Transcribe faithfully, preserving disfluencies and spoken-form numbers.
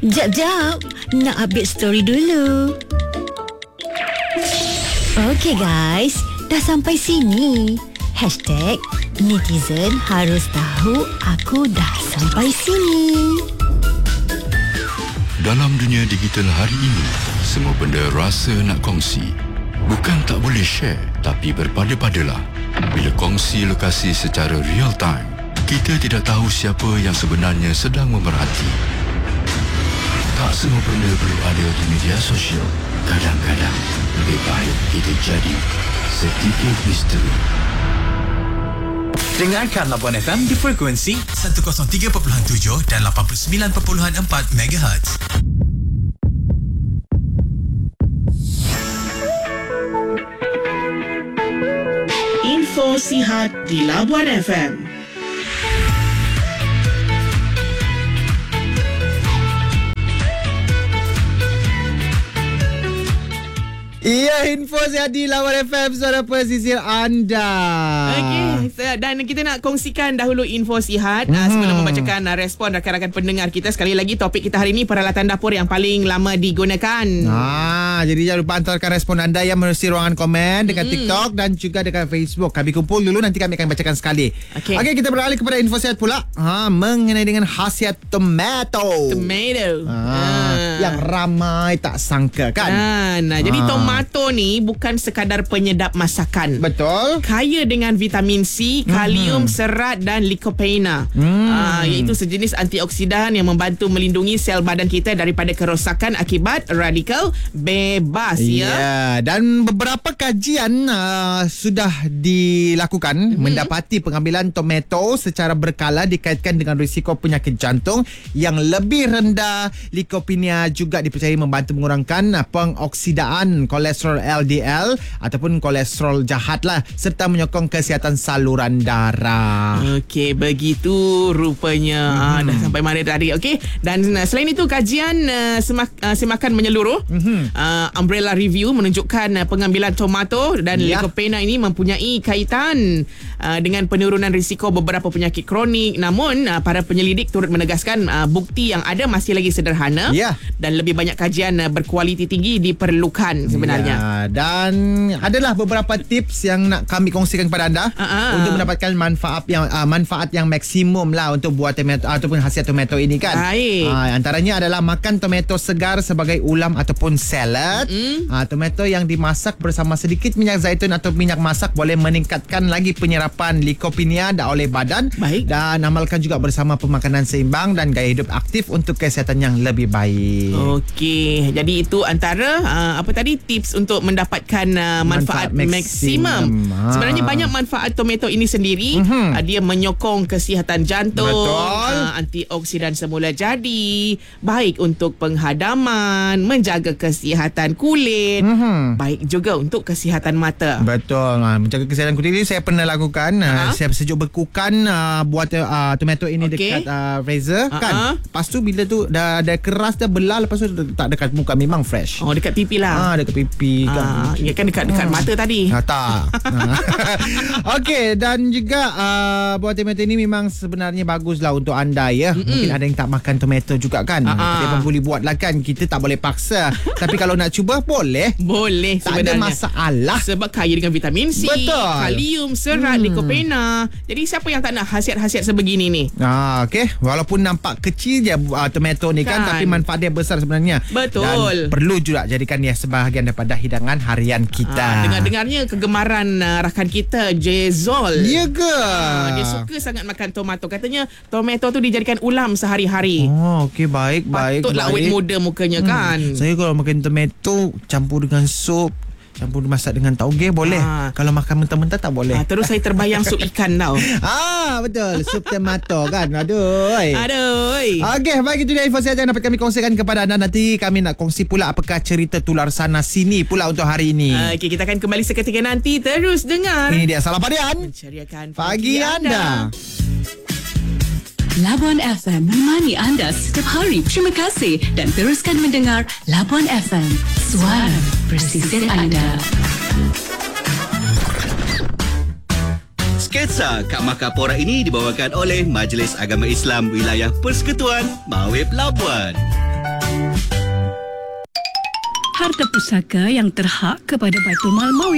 Jap, jap. Nak update story dulu. Okay guys, dah sampai sini. Hashtag netizen harus tahu aku dah sampai sini. Dalam dunia digital hari ini, semua benda rasa nak kongsi. Bukan tak boleh share, tapi berpada-padalah. Bila kongsi lokasi secara real time, kita tidak tahu siapa yang sebenarnya sedang memerhati. Tak semua benda perlu ada di media sosial. Kadang-kadang, lebih baik kita jadi sedikit misteri. Dengarkan Labuan F M di frekuensi seratus tiga perpuluhan tujuh dan lapan puluh sembilan perpuluhan empat megahertz. Info sihat di Labuan F M. Iya, info sihat di Labuan F M, suara pesisir anda. Okey, dan kita nak kongsikan dahulu info sihat hmm. uh, sebelum membacakan uh, respon rakan-rakan pendengar kita. Sekali lagi, topik kita hari ini peralatan dapur yang paling lama digunakan. Ah, jadi jangan lupa hantarkan respon anda yang menerusi ruangan komen dekat hmm. TikTok dan juga dekat Facebook. Kami kumpul dulu, nanti kami akan bacakan sekali. Okey, okay, kita beralih kepada info sihat pula. Ha, mengenai dengan khasiat tomato. Tomato. Ha, ah. Yang ramai tak sangka kan. Ah, nah, jadi ah. tomato Tomato ni bukan sekadar penyedap masakan. Betul. Kaya dengan vitamin C, kalium, mm-hmm. serat dan lycopene. Mm. Uh, iaitu sejenis antioksidan yang membantu melindungi sel badan kita daripada kerosakan akibat radikal bebas. Ya. Yeah. Dan beberapa kajian uh, sudah dilakukan mm-hmm. mendapati pengambilan tomato secara berkala dikaitkan dengan risiko penyakit jantung yang lebih rendah. Lycopene juga dipercayai membantu mengurangkan uh, pengoksidaan kolesterol L D L ataupun kolesterol jahat lah, serta menyokong kesihatan saluran darah. Okey, begitu rupanya. Mm-hmm. Ah, dah sampai mana tadi. Okey, dan uh, selain itu kajian uh, semak, uh, semakan menyeluruh mm-hmm. uh, Umbrella Review menunjukkan uh, pengambilan tomato dan yeah. lycopene ini mempunyai kaitan uh, dengan penurunan risiko beberapa penyakit kronik. Namun uh, para penyelidik turut menegaskan uh, bukti yang ada masih lagi sederhana yeah. dan lebih banyak kajian uh, berkualiti tinggi diperlukan sebenarnya. Ya, dan adalah beberapa tips yang nak kami kongsikan kepada anda uh-huh. untuk mendapatkan manfaat yang uh, manfaat yang maksimum lah untuk buat tomato ataupun khasiat tomato ini kan. Baik. Uh, antaranya adalah makan tomato segar sebagai ulam ataupun salad. Mm. Uh, tomato yang dimasak bersama sedikit minyak zaitun atau minyak masak boleh meningkatkan lagi penyerapan lycopene oleh badan. Baik. Dan amalkan juga bersama pemakanan seimbang dan gaya hidup aktif untuk kesihatan yang lebih baik. Okey, jadi itu antara uh, apa tadi tips untuk mendapatkan uh, manfaat, manfaat maksimum. Ha. Sebenarnya banyak manfaat tomato ini sendiri. Mm-hmm. Uh, dia menyokong kesihatan jantung. Betul. Uh, antioksidan semula jadi. Baik untuk penghadaman, menjaga kesihatan kulit. Mm-hmm. Baik juga untuk kesihatan mata. Betul. Uh, menjaga kesihatan kulit ini saya pernah lakukan. Uh, saya sejuk bekukan uh, buat uh, tomato ini okay. dekat uh, freezer uh-huh. kan. Lepas tu bila tu dah dah keras dah belah, lepas tu tak dekat muka, memang fresh. Oh, dekat pipi lah. Ah, dekat pipi kan. Ah, ya kan dekat-dekat hmm. mata tadi. Ha, tak. Okey, dan juga uh, buah tomato ini memang sebenarnya baguslah untuk anda ya. Mm-mm. Mungkin ada yang tak makan tomato juga kan. Tapi abang boleh buat lah kan. Kita tak boleh paksa. Tapi kalau nak cuba boleh. Boleh tak sebenarnya. Tak ada masalah. Sebab kaya dengan vitamin C, betul. kalium, serat, hmm. lycopene. Jadi siapa yang tak nak khasiat-khasiat sebegini ni? Ah, okey. Walaupun nampak kecil je uh, tomato ni kan, kan, tapi manfaat dia besar sebenarnya. Betul. Dan perlu juga jadikan dia sebahagian daripada hidangan harian kita. Ah, dengar-dengarnya kegemaran uh, rakan kita Jezol. Ya ke? Ah, dia suka sangat makan tomato. Katanya tomato tu dijadikan ulam sehari-hari. Oh, okey, baik, baik. Patutlah awet muda mukanya hmm. kan. Saya kalau makan tomato campur dengan sup, campur masak dengan tauge boleh. Ah. Kalau makan mentah-mentah tak boleh. Ah, terus saya terbayang sup ikan tau. Ah, betul. Sup tomato kan. Aduh. Aduh. Okey, baik, itu dia info saja yang dapat kami kongsikan kepada anda. Nanti kami nak kongsi pula apakah cerita tular sana sini pula untuk hari ini. Okey, kita akan kembali seketika nanti. Terus dengar. Ini dia Salam Padian. Menceriakan pagi, pagi anda. anda. Labuan F M menemani anda setiap hari. Terima kasih dan teruskan mendengar Labuan F M, suara pesisir anda. Sketsa Kak Makapora ini dibawakan oleh Majlis Agama Islam Wilayah Persekutuan Mawib Labuan. Harta pusaka yang terhak kepada Baitul Mal Mawi